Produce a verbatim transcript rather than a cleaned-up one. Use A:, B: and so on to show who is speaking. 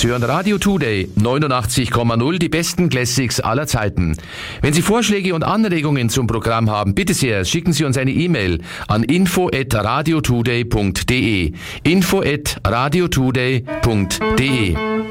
A: Sie hören Radio Today neunundachtzig Komma null, die besten Classics aller Zeiten. Wenn Sie Vorschläge und Anregungen zum Programm haben, bitte sehr, schicken Sie uns eine E-Mail an info at radiotoday punkt de. info at radiotoday punkt de.